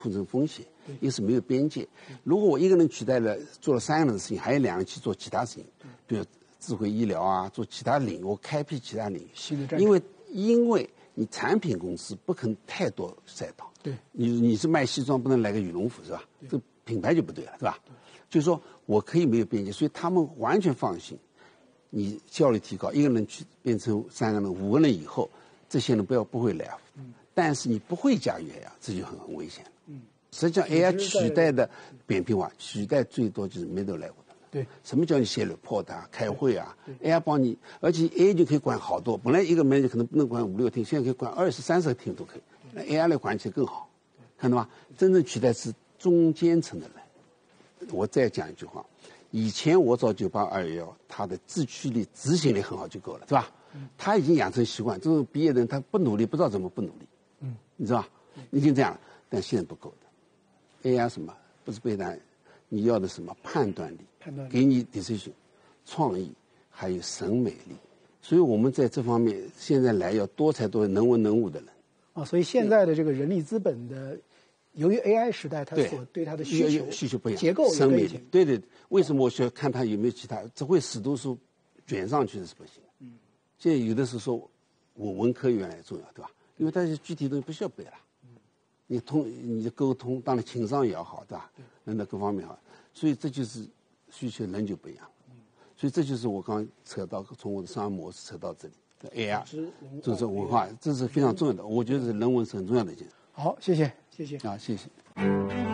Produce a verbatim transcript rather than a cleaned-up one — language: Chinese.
库存风险，一个是没有边界。如果我一个人取代了做了三个人的事情，还有两个人去做其他事情，比如智慧医疗啊，做其他领域，我开辟其他领域。因为因为你产品公司不可能太多赛道。 对， 你你是卖西装，不能来个羽绒服是吧？这品牌就不对了，是吧？就是说我可以没有边界，所以他们完全放心。你效率提高，一个人去变成三个人、五个人以后，这些人不要不会来。嗯，但是你不会驾驭 A I， 这就很很危险。嗯，实际上 A I 取代的扁平化，取代最多就是 middle level 的。 对， 什么叫你写 report 啊、开会啊 ？A I 帮你，而且 A I 就可以管好多。本来一个 manager 可能不能管五六天，现在可以管二十三十个天都可以。那 A I 来管起来更好，看到吗？真正取代是中间层的人。我再讲一句话。以前我找九八二幺幺，他的自驱力、执行力很好就够了，是吧？他已经养成习惯，这种毕业的人他不努力，不知道怎么不努力，嗯，你知道吧？已经这样了，但现在不够的。A I 什么不是背单，你要的什么判断力？ 判断力给你 decision、创意，还有审美力。所以我们在这方面现在来要多才多艺、能文能武的人。 啊，所以现在的这个人力资本的。由于 A I 时代，它所对它的需求需求不一样， 结构审美力，对对。为什么我需要看它有没有其他？只会死读书卷上去是不行的。嗯，现在有的是说，我文科原来重要，对吧？因为它是具体东西不需要背了。嗯，你通你的沟通，当然情商也要好，对吧？人的各方面好，所以这就是需求人就不一样。嗯，所以这就是我刚刚扯到从我的商业模式扯到这里的 A I， 就是文化，这是非常重要的。我觉得人文是很重要的一件事。 好，谢谢，谢谢啊，谢谢。